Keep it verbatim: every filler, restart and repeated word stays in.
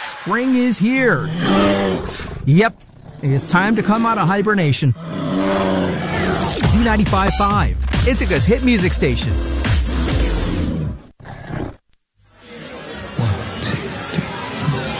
Spring is here. Yep, it's time to come out of hibernation. Z ninety-five point five, Ithaca's hit music station.